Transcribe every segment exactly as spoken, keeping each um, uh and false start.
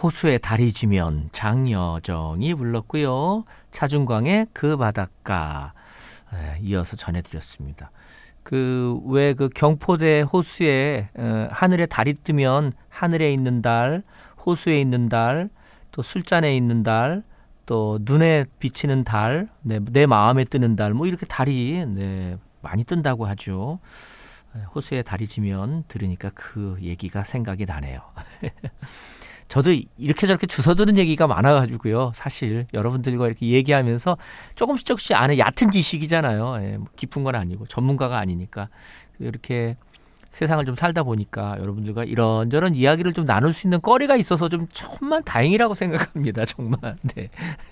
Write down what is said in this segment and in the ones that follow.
호수에 달이 지면 장여정이 불렀고요. 차준광의 그 바닷가 에, 이어서 전해드렸습니다. 그 왜 그 경포대 호수에 에, 하늘에 달이 뜨면 하늘에 있는 달, 호수에 있는 달, 또 술잔에 있는 달, 또 눈에 비치는 달, 네, 내 마음에 뜨는 달, 뭐 이렇게 달이 네, 많이 뜬다고 하죠. 호수에 달이 지면 들으니까 그 얘기가 생각이 나네요. 저도 이렇게 저렇게 주워 들은 얘기가 많아가지고요. 사실 여러분들과 이렇게 얘기하면서 조금씩 조금씩 아는 얕은 지식이잖아요. 예, 뭐 깊은 건 아니고 전문가가 아니니까 이렇게 세상을 좀 살다 보니까 여러분들과 이런저런 이야기를 좀 나눌 수 있는 거리가 있어서 좀 정말 다행이라고 생각합니다. 정말. 네.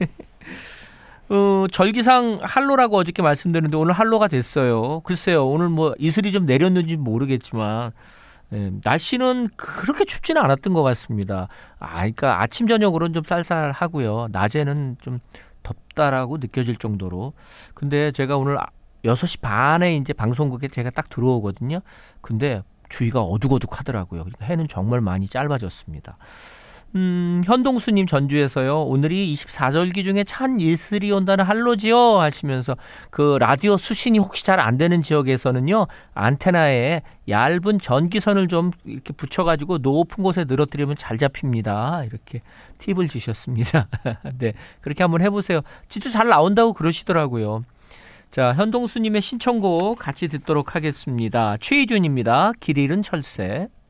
어, 절기상 한로라고 어저께 말씀드렸는데 오늘 한로가 됐어요. 글쎄요. 오늘 뭐 이슬이 좀 내렸는지 모르겠지만 예, 날씨는 그렇게 춥지는 않았던 것 같습니다. 아, 그러니까 아침 저녁으로는 좀 쌀쌀하고요. 낮에는 좀 덥다라고 느껴질 정도로. 근데 제가 오늘 여섯 시 반에 이제 방송국에 제가 딱 들어오거든요. 근데 주위가 어둑어둑하더라고요. 그러니까 해는 정말 많이 짧아졌습니다. 음, 현동수님 전주에서요. 오늘이 이십사 절기 중에 찬 이슬이 온다는 한로지요 하시면서 그 라디오 수신이 혹시 잘 안 되는 지역에서는요. 안테나에 얇은 전기선을 좀 이렇게 붙여가지고 높은 곳에 늘어뜨리면 잘 잡힙니다. 이렇게 팁을 주셨습니다. 네, 그렇게 한번 해보세요. 진짜 잘 나온다고 그러시더라고요. 자, 현동수님의 신청곡 같이 듣도록 하겠습니다. 최희준입니다. 길 잃은 철새.